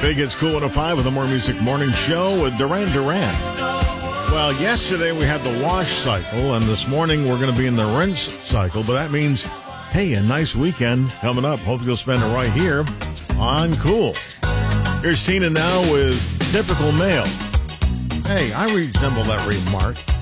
Big Hits Cool 105 with the More Music Morning Show with Duran Duran. Well, yesterday we had the wash cycle, and this morning we're going to be in the rinse cycle, but that means, hey, a nice weekend coming up. Hope you'll spend it right here on Cool. Here's Tina now with Typical Male. Hey, I resemble that remark.